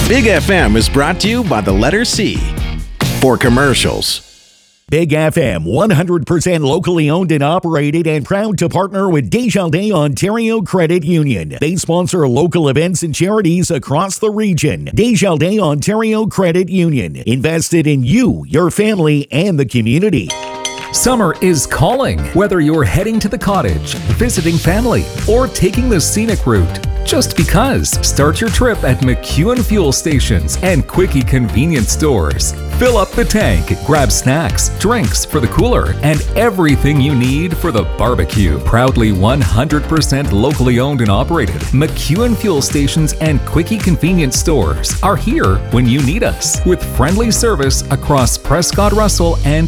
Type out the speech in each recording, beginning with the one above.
Big FM is brought to you by the letter C. For commercials. Big FM, 100% locally owned and operated, and proud to partner with Desjardins Ontario Credit Union. They sponsor local events and charities across the region. Desjardins Ontario Credit Union, invested in you, your family, and the community. Summer is calling. Whether you're heading to the cottage, visiting family, or taking the scenic route, just because. Start your trip at McEwen Fuel Stations and Quickie Convenience Stores. Fill up the tank, grab snacks, drinks for the cooler, and everything you need for the barbecue. Proudly 100% locally owned and operated, McEwen Fuel Stations and Quickie Convenience Stores are here when you need us, with friendly service across Prescott Russell and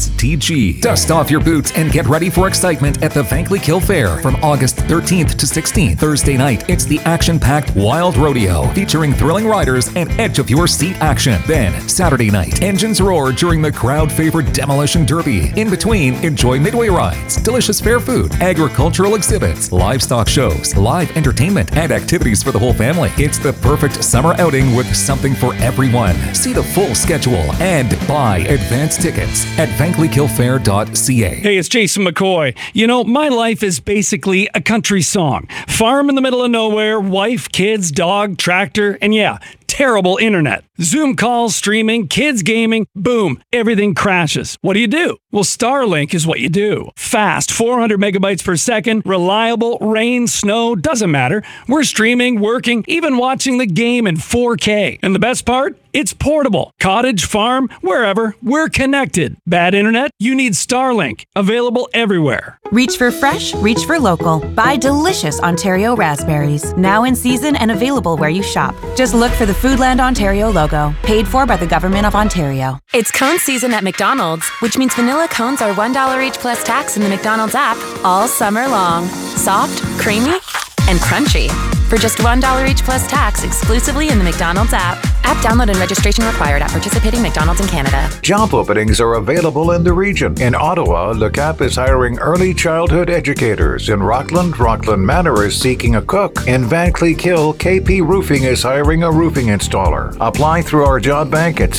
STG. Dust off your boots and get ready for excitement at the Vankleek Fair from August 13th to 16th. Thursday night, it's the action-packed Wild Rodeo, featuring thrilling riders and edge-of-your-seat action. Then, Saturday night, engines roar during the crowd-favorite Demolition Derby. In between, enjoy midway rides, delicious fair food, agricultural exhibits, livestock shows, live entertainment, and activities for the whole family. It's the perfect summer outing with something for everyone. See the full schedule and buy advance tickets at vankleekhillfair.ca. Hey, it's Jason McCoy. You know, my life is basically a country song. Farm in the middle of nowhere, wife, kids, dog, tractor, and yeah, terrible internet. Zoom calls, streaming, kids gaming, boom, everything crashes. What do? Well, Starlink is what you do. Fast, 400 megabytes per second, reliable, rain, snow, doesn't matter. We're streaming, working, even watching the game in 4K. And the best part? It's portable. Cottage, farm, wherever, we're connected. Bad internet? You need Starlink. Available everywhere. Reach for fresh, reach for local. Buy delicious Ontario raspberries. Now in season and available where you shop. Just look for the Foodland Ontario logo. Paid for by the Government of Ontario. It's cone season at McDonald's, which means vanilla cones are $1 each plus tax in the McDonald's app all summer long. Soft, creamy, and crunchy. For just $1 each plus tax exclusively in the McDonald's app. App download and registration required at participating McDonald's in Canada. Job openings are available in the region. In Ottawa, Le Cap is hiring early childhood educators. In Rockland, Rockland Manor is seeking a cook. In Vankleek Hill, KP Roofing is hiring a roofing installer. Apply through our job bank at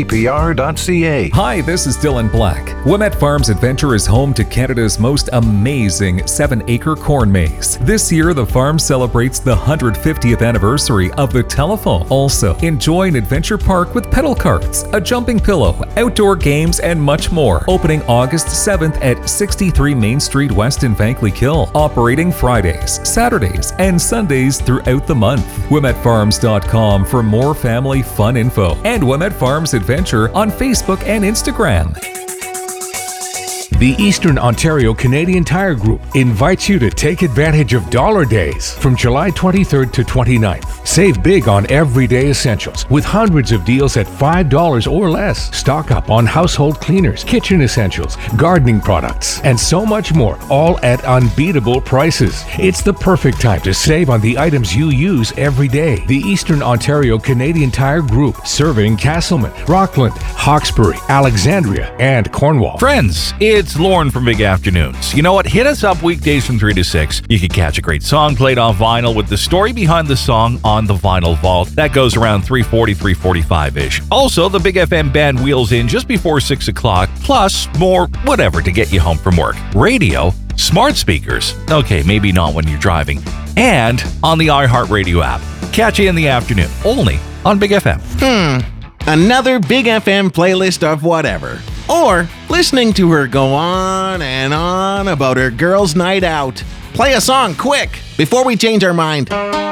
csepr.ca. Hi, this is Dylan Black. Wilmette Farms Adventure is home to Canada's most amazing 7-acre corn maze. This year, the farm celebrates the 150th anniversary of the telephone. Also, enjoy an adventure park with pedal carts, a jumping pillow, outdoor games, and much more. Opening August 7th at 63 Main Street West in Vankleek Hill. Operating Fridays, Saturdays, and Sundays throughout the month. WilmetteFarms.com for more family fun info. And Wilmette Farms Adventure on Facebook and Instagram. The Eastern Ontario Canadian Tire Group invites you to take advantage of Dollar Days from July 23rd to 29th. Save big on everyday essentials with hundreds of deals at $5 or less. Stock up on household cleaners, kitchen essentials, gardening products, and so much more, all at unbeatable prices. It's the perfect time to save on the items you use every day. The Eastern Ontario Canadian Tire Group, serving Castleman, Rockland, Hawkesbury, Alexandria, and Cornwall. Friends, it's Lauren from Big Afternoons. You know what? Hit us up weekdays from 3 to 6. You can catch a great song played on vinyl with the story behind the song on the Vinyl Vault. That goes around 3:40, 3:45-ish. Also, the Big FM band wheels in just before 6 o'clock, plus more whatever to get you home from work. Radio, smart speakers, okay, maybe not when you're driving, and on the iHeartRadio app. Catch you in the afternoon, only on Big FM. Another Big FM playlist of whatever. Or listening to her go on and on about her girls' night out. Play a song quick before we change our mind.